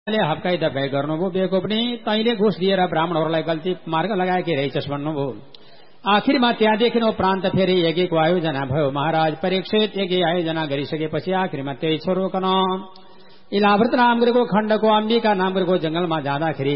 हप्काई दबाई गर्नुभयो, बेको पनि तैले घुस दिएर ब्राह्मणहरूलाई गल्ती मार्ग लगाएकै रहेछस् भन्नुभयो। आखिरमा त्यहाँदेखि प्रान्त फेरि यज्ञको आयोजना भयो। महाराज परीक्षित यज्ञ आयोजना गरिसकेपछि आखिरमा त्यही छोरोकन इलाव्रत नामको खण्डको अम्बिका नामको जंगलमा जाँदाखेरि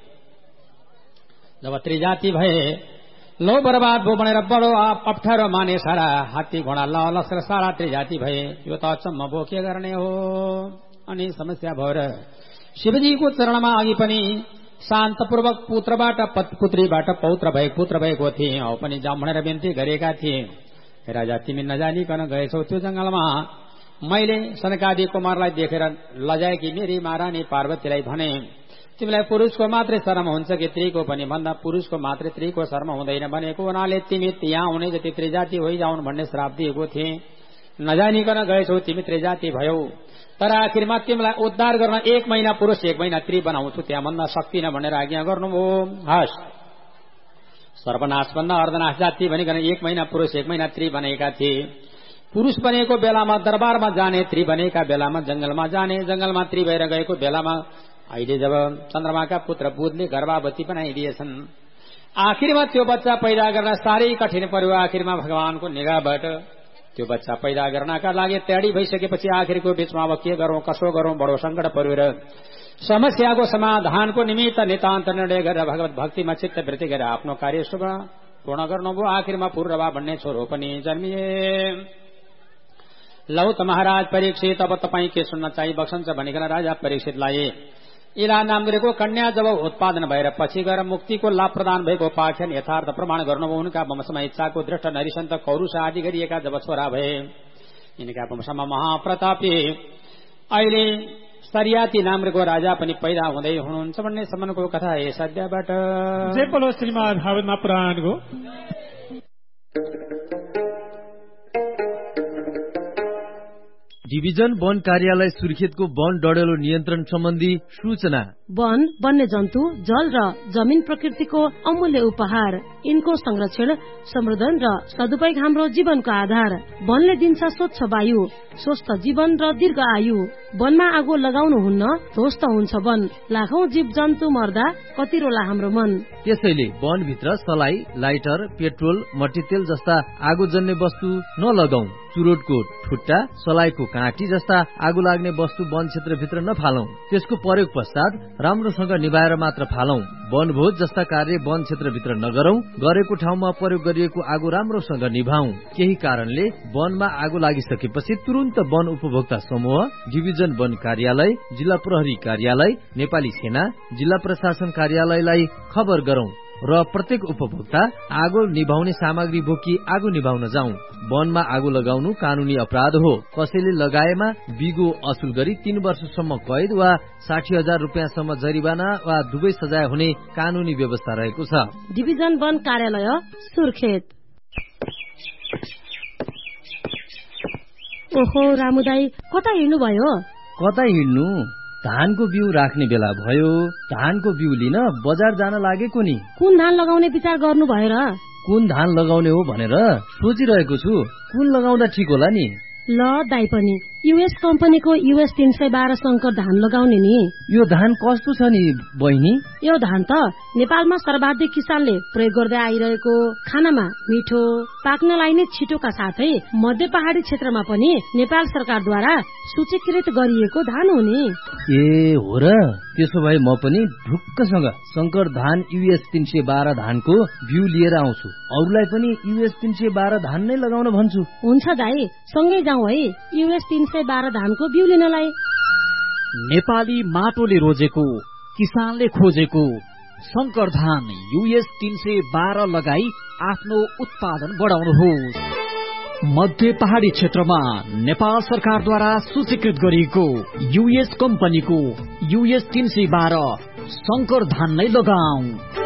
जब त्रिजाति भए लो बर्बाद भो भनेर बडो अप्ठ्यारो माने सारा हात्ती घोडा लस्कर सारा त्रिजाति भए। यो त अचम्म भो के गर्ने हो। अनि समस्या भएर शिवजीको चरणमा अघि पनि शान्तपूर्वक पुत्रीबाट पुत्र भएको थिए। औ पनि जाउँ भनेर बिन्ती गरेका थिए। राजा तिमी नजानिकन गएछौ त्यो जंगलमा। मैले सनकादि कुमारलाई देखेर लजाएकी मेरी महारानी पार्वतीलाई भने तिमीलाई पुरुषको मात्रै शर्म हुन्छ कि स्त्रीको पनि भन्दा पुरुषको मात्रै स्त्रीको शर्म हुँदैन भनेको हुनाले तिमी त्यहाँ हुने जति त्रिजाति होइजाउन् भन्ने श्राप दिएको थिए। नजानिकन गएछौ, तिमी त्रिजाति भयौ। तर आखिरमा तिमीलाई उद्धार गर्न 1 महिना पुरुष 1 महिना स्त्री बनाउँछु, त्यहाँ भन्दा सक्दिन भनेर आज्ञा गर्नुभयो। हस्, सर्वनाश भन्दा अर्धनाश जाति भनिकन 1 महिना पुरुष 1 महिना स्त्री बनेका थिए। पुरुष बनेको बेलामा दरबारमा जाने, स्त्री बनेका बेलामा जंगलमा जाने। जंगलमा स्त्री भएर गएको बेलामा अहिले जब चन्द्रमाका पुत्र बुधले गर्भावती बनाइदिएछन्। आखिरमा त्यो बच्चा पैदा गर्न साह्रै कठिन पर्यो। आखिरमा भगवानको निगाहबाट त्यो बच्चा पैदा गर्नका लागि तयारी भइसकेपछि आखिरको बीचमा अब के गरौं कसो गरौं बडो संकट पर्यो र समस्याको समाधानको निमित्त नितान्त निर्णय गरेर भगवत भक्तिमा चित्त वृत्ति गरेर आफ्नो कार्य शुभ पूर्ण गर्नुभयो। आखिरमा पूर्वा भन्ने छोरो पनि जन्मिए। लौ त महाराज परीक्षित, अब तपाईँ के सुन्न चाहिँ बक्सन्छ भनिकन राजा परीक्षितलाई इला नामको कन्या जब उत्पादन भएर पछि गएर मुक्तिको लाभ प्रदान भएको उपाख्यान यथार्थ प्रमाण गर्नुभयो। उनका वंशमा इच्छाको दृष्ट नरिसन्त कौरुष आदि गरिएका जब छोरा भए, यिनका वंशमा महाप्रतापी अहिले सरियाती नामको राजा पनि पैदा हुँदै हुनुहुन्छ भन्ने सम्मको कथा हे सद्यबाट। जय बोलो श्रीमद् भागवत पुराणको। डिभिजन वन कार्यालय सुर्खेतको वन डडेलो नियन्त्रण सम्बन्धी सूचना। वन, वन्यजन्तु, जल र जमिन प्रकृतिको अमूल्य उपहार। यिनको संरक्षण, संवर्धन र सदुपयोग हाम्रो जीवनको आधार। वनले दिन्छ स्वच्छ वायु, स्वस्थ जीवन र दीर्घ आयु। वनमा आगो लगाउनु हुन्न, ध्वस्त हुन्छ वन। लाखौं जीव जन्तु मर्दा कति रोला हाम्रो मन। त्यसैले वनभित्र सलाई, लाइटर, पेट्रोल, मट्टीतेल जस्ता आगोजन्य वस्तु नलगाऊ। चुरोटको ठुट्टा, सलाइको काँटी जस्ता आगो लाग्ने वस्तु वन क्षेत्रभित्र नफालौं। त्यसको प्रयोग पश्चात राम्रोसँग निभाएर मात्र फालौं। वनभोज जस्ता कार्य वन क्षेत्रभित्र नगरौं। गरेको ठाउँमा प्रयोग गरिएको आगो राम्रोसँग निभाऊ। केही कारणले वनमा आगो लागिसकेपछि तुरुन्त वन उपभोक्ता समूह, डिभिजन वन कार्यालय, जिल्ला प्रहरी कार्यालय, नेपाली सेना, जिल्ला प्रशासन कार्यालयलाई खबर गरौं र प्रत्येक उपभोक्ता आगो निभाउने सामग्री बोकी आगो निभाउन जाउँ। वनमा आगो लगाउनु कानूनी अपराध हो। कसैले लगाएमा बिगो असुल गरी 3 वर्षसम्म कैद वा 60,000 रुपियाँसम्म जरिवाना वा दुवै सजाय हुने कानूनी व्यवस्था रहेको छ। डिभिजन वन कार्यालय सुर्खेत। ओहो रामुदाई, कता हिँड्नु भयो? कता हिँड्नु? धानको बिउ राख्ने बेला भयो। धानको बिउ लिन बजार जान लागेको नि। कुन धान लगाउने विचार गर्नु भयो र? कुन धान लगाउने हो भनेर सोचिरहेको छु। कुन लगाउँदा ठिक होला नि? ल दाइ पनि युएस कम्पनीको US 312 शंकर धान लगाउने नि। यो धान कस्तो छ नि बहिनी? यो धान त नेपालमा सर्वाधिक किसानले प्रयोग गर्दै आइरहेको, खानामा मिठो, पाक्नलाई नै छिटोका साथै मध्य पहाडी क्षेत्रमा पनि नेपाल सरकारद्वारा सूचीकृत गरिएको धान हो नि। ए हो र? त्यसो भए म पनि ढुक्कसँग शंकर धान US 312 धानको बिउ लिएर आउँछु। अरूलाई पनि US 312 धान नै लगाउन भन्छु। हुन्छ दाइ, सँगै जाउँ है US 312 धानको बिउ लिनलाई। नेपाली माटोले रोजेको, किसानले खोजेको शंकर धान US 312 लगाई आफ्नो उत्पादन बढाउनुहोस्। मध्य पहाडी क्षेत्रमा नेपाल सरकारद्वारा सूचीकृत गरिएको US कम्पनीको US 312 शंकर धान नै लगाऊ।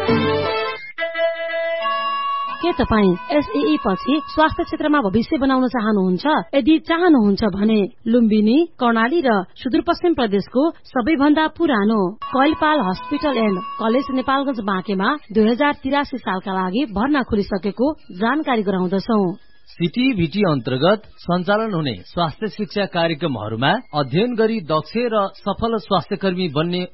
के तपाईँ SEE पछि स्वास्थ्य क्षेत्रमा भविष्य बनाउन चाहनुहुन्छ? यदि चाहनुहुन्छ भने लुम्बिनी, कर्णाली र सुदूरपश्चिम प्रदेशको सबैभन्दा पुरानो Kailpal hospital and college Nepalgunj बाँकेमा 2083 सालका लागि भर्ना खुलिसकेको जानकारी गराउँदछौं। CTVT अन्तर्गत सञ्चालन हुने स्वास्थ्य शिक्षा कार्यक्रमहरूमा अध्ययन गरी दक्ष र सफल स्वास्थ्यकर्मी बन्ने